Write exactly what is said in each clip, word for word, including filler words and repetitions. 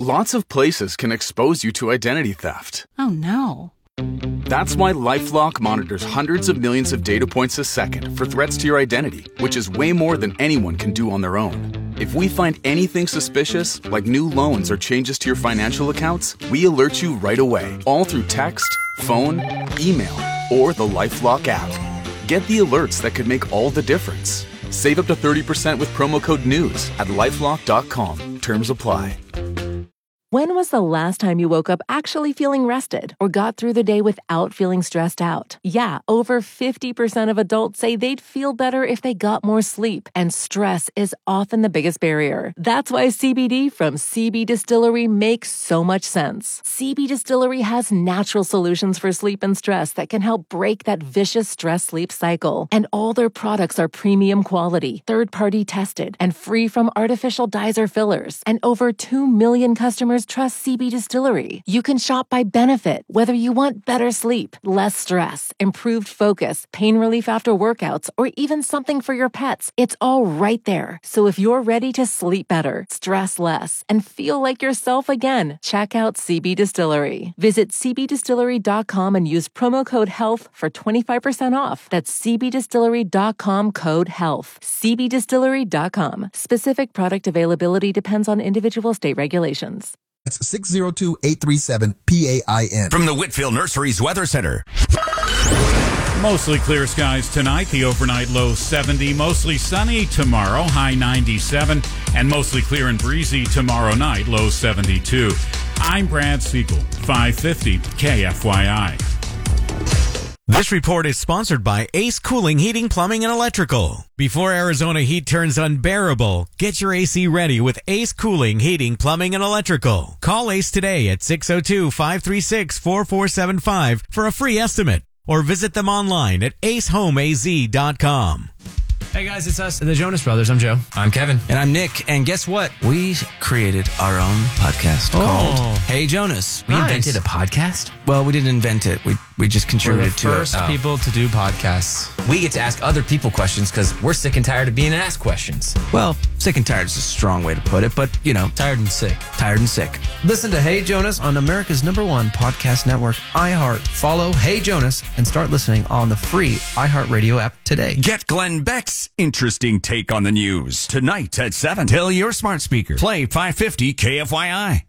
Lots of places can expose you to identity theft. Oh, no. That's why LifeLock monitors hundreds of millions of data points a second for threats to your identity, which is way more than anyone can do on their own. If we find anything suspicious, like new loans or changes to your financial accounts, we alert you right away, all through text, phone, email, or the LifeLock app. Get the alerts that could make all the difference. Save up to thirty percent with promo code NEWS at lifelock dot com. Terms apply. When was the last time you woke up actually feeling rested or got through the day without feeling stressed out? Yeah, over fifty percent of adults say they'd feel better if they got more sleep, and stress is often the biggest barrier. That's why C B D from C B Distillery makes so much sense. C B Distillery has natural solutions for sleep and stress that can help break that vicious stress-sleep cycle. And all their products are premium quality, third-party tested, and free from artificial dyes or fillers. And over two million customers trust C B Distillery. You can shop by benefit, whether you want better sleep, less stress, improved focus, pain relief after workouts, or even something for your pets. It's all right there. So if you're ready to sleep better, stress less, and feel like yourself again, check out C B Distillery. Visit c b distillery dot com and use promo code HEALTH for twenty-five percent off. That's c b distillery dot com code HEALTH. c b distillery dot com. Specific product availability depends on individual state regulations. That's six zero two, eight three seven, P A I N. From the Whitfield Nurseries Weather Center. Mostly clear skies tonight. The overnight low seventy. Mostly sunny tomorrow. High ninety-seven. And mostly clear and breezy tomorrow night. Low seventy-two. I'm Brad Siegel. five fifty K F Y I. This report is sponsored by Ace Cooling Heating, Plumbing, and Electrical. Before Arizona heat turns unbearable, get your A C ready with Ace Cooling Heating, Plumbing, and Electrical. Call Ace today at six oh two, five three six, four four seven five for a free estimate, or visit them online at ace home a z dot com. Hey guys, it's us, the Jonas Brothers. I'm Joe. I'm Kevin. And I'm Nick. And guess what? We created our own podcast oh. called Hey Jonas. We nice. invented a podcast? Well, we didn't invent it. We we just contributed to it. We're the first oh. people to do podcasts. We get to ask other people questions because we're sick and tired of being asked questions. Well, sick and tired is a strong way to put it, but, you know. Tired and sick. Tired and sick. Listen to Hey Jonas on America's number one podcast network, iHeart. Follow Hey Jonas and start listening on the free iHeartRadio app today. Get Glenn Beck's interesting take on the news tonight at seven. Tell your smart speaker. Play five fifty K F Y I.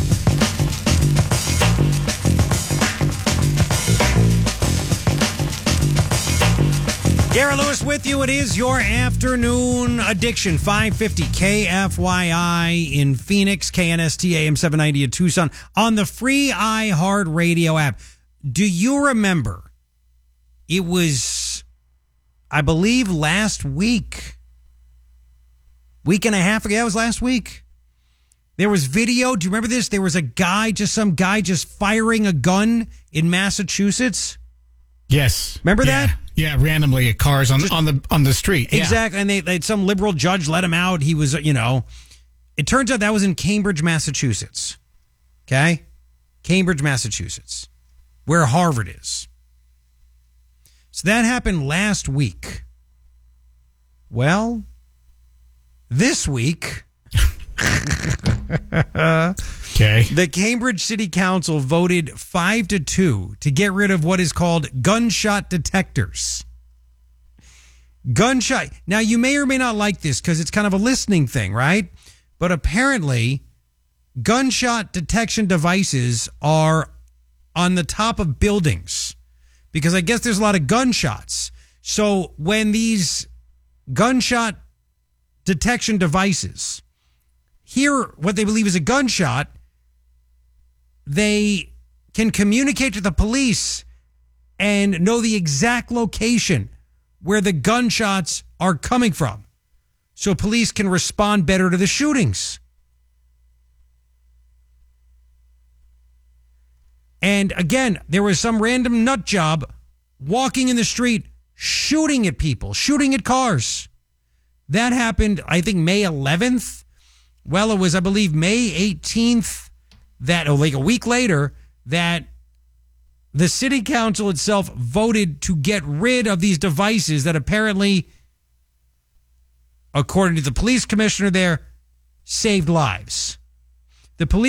Garrett Lewis with you. It is your afternoon addiction. five fifty K F Y I in Phoenix, K N S T A M seven ninety in Tucson on the free iHeartRadio app. Do you remember? It was, I believe, last week. Week and a half ago. Yeah, it was last week. There was video. Do you remember this? There was a guy, just some guy just firing a gun in Massachusetts. Yes. Remember yeah. that? Yeah, randomly at cars on, on the on the street. Exactly. Yeah. And they, they some liberal judge let him out. He was, you know, it turns out that was in Cambridge, Massachusetts. Okay? Cambridge, Massachusetts, where Harvard is. So that happened last week. Well, this week, okay. The Cambridge City Council voted five to two to get rid of what is called gunshot detectors. Gunshot. Now, you may or may not like this because it's kind of a listening thing, right? But apparently, gunshot detection devices are on the top of buildings because I guess there's a lot of gunshots. So when these gunshot detection devices hear what they believe is a gunshot, they can communicate to the police and know the exact location where the gunshots are coming from, so police can respond better to the shootings. And again, there was some random nut job walking in the street, shooting at people, shooting at cars. That happened, I think, May eleventh. Well, it was, I believe, May eighteenth, that, or like a week later, that the city council itself voted to get rid of these devices that apparently, according to the police commissioner there, saved lives. The police